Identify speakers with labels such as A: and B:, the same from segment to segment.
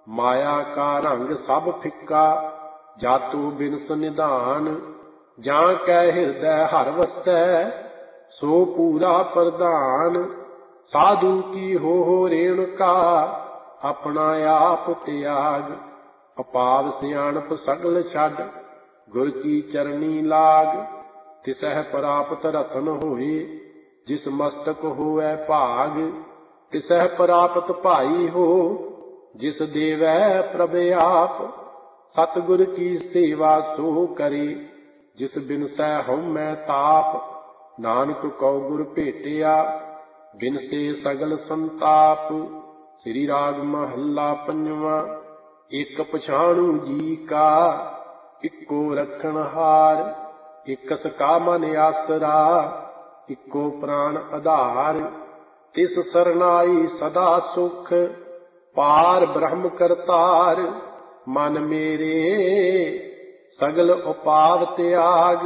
A: माया का रंग सब फिक्का, जातु बिनस निधान। जां कै हृदय हर वसै, सो पूरा प्रधान। साधु की हो रेणुका, अपना आप त्याग। अपार सियाणप सगल छड, गुर की चरणी लाग। तिसह प्राप्त रतन होए, जिस मस्तक होए भाग। तिसह प्राप्त भाई हो, जिस देवै प्रभ आप। सतगुर की सेवा सो करे, जिस बिनसै हउमੈ ताप। नानक कौ गुर भेटिया, बिनसे सगल संताप। श्री राग महला पंजवां। एक पछाणु जी का, इक्को रखणहार। इकस का मन आसरा, इक्को प्राण आधार। तिस सरनाई सदा सुख, पार ब्रह्म करतार। मन मेरे सगल उपाव त्याग,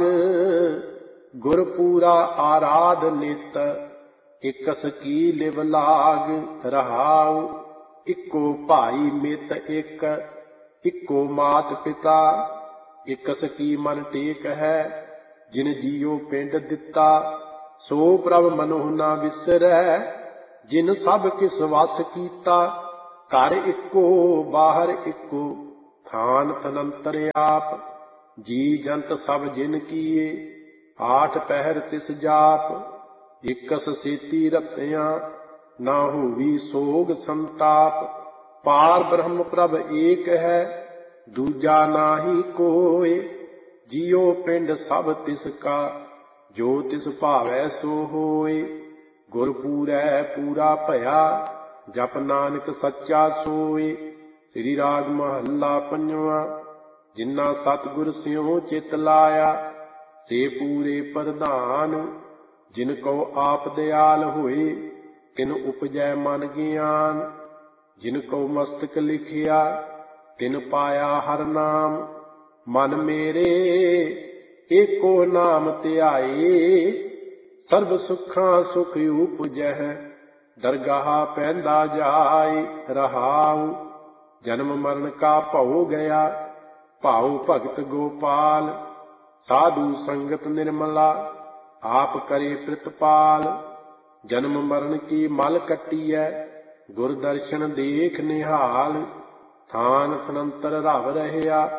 A: गुर पूरा आराध नित। इकस की लिव लाग रहाउ, इक्को भाई मित एक। इक्को मात पिता, इकस की मन टेक है। जिन जियो पिंड दिता, सो प्रभ मनोह ना विसरै। जिन सब किस वस कीता, घर इक्को बाहर इक्को, थान तनंतर आप। जी जंत सब जिन किए, आठ पहर तिस जाप। इकस सेती रतियां, ना होवी सोग संताप। पार ब्रह्म प्रभ एक है, दूजा नाहि कोय। जियो पिंड सब तिसका, जो तिस भावै सो होय। गुर पूरै पूरा भया, जप नानक सच्चा सोय। श्री राग महला पंजवां। जिन्ना सतगुर स्यों चित लाया, से पूरे प्रधान। जिन को आप दयाल होए, तिन उपजै मन ज्ञान। जिन को मस्तक लिखिया, तिन पाया हर नाम। मन मेरे एको नाम ध्याए, सर्ब सुखां सुख उपजह। दरगाह पैंदा जाय रहाउ, जन्म मरण का भौ गया, भाउ भगत गोपाल। साधु संगत निर्मला, आप करे प्रतिपाल। जन्म मरण की मल कट्टीਐ, गुर दर्शन देख निहाल। थान तनंतर रव रहया,